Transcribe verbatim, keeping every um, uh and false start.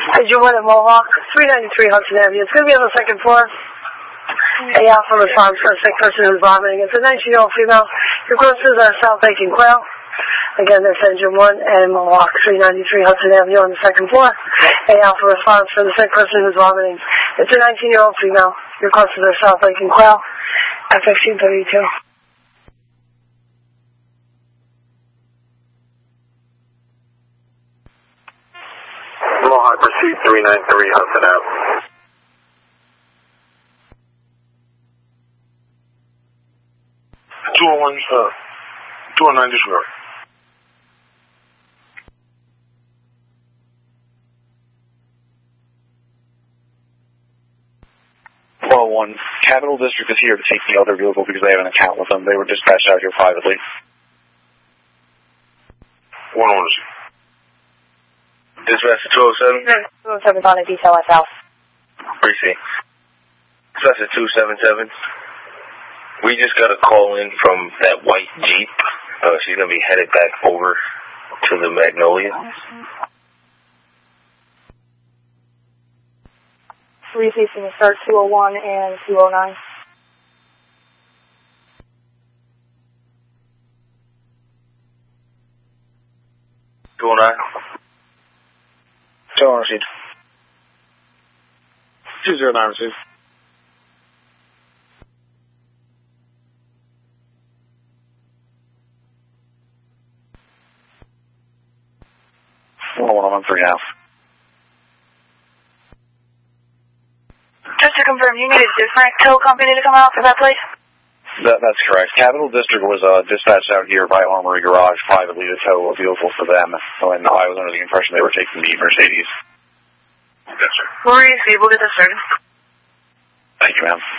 Engine one at Mohawk, three ninety-three Hudson Avenue. It's going to be on the second floor. A Alpha response for a sick person who's vomiting. It's a nineteen-year-old female. Your closest are South Lake and Quail. Again, that's Engine one and Mohawk, three ninety-three Hudson Avenue on the second floor. A Alpha response for the sick person who's vomiting. It's a nineteen-year-old female. Your closest are South Lake and Quail. At fifteen thirty-two. Mohawk, proceed three ninety-three Hudson Avenue. two oh one, uh, two oh nine disregard. four oh one, Capital District is here to take the other vehicle because they have an account with them. They were dispatched out here privately. one oh one. Dispatch to two oh seven? two oh seven's on a detail at South. Appreciate. Dispatch to two seven seven. We just got a call in from that white Jeep. Uh, she's going to be headed back over to the Magnolia. Three facing to start two oh one and two oh nine. two oh nine? two oh nine received. two oh nine received. one oh one three now. Just to confirm, you need a different tow company to come out for that place? That, that's correct. Capital District was uh, dispatched out here by Armory Garage privately to tow a vehicle for them, and I was under the impression they were taking the Mercedes. Yes, sir. Maurice, we'll get this started. Thank you, ma'am.